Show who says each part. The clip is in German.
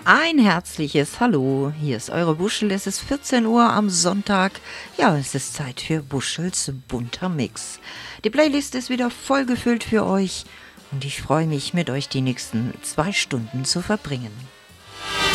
Speaker 1: Ein herzliches Hallo, hier ist eure Buschel, es ist 14 Uhr am Sonntag. Ja, es ist Zeit für Buschels bunter Mix. Die Playlist ist wieder voll gefüllt für euch und ich freue mich, mit euch die nächsten 2 Stunden zu verbringen.